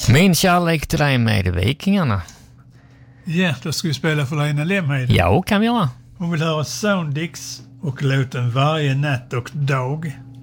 Min kärlek till dig med Vikingarna. Ja, då ska vi spela för Lena Lemhed. Ja, kan vi göra. Hon vill höra Soundix och låten Varje natt och dag.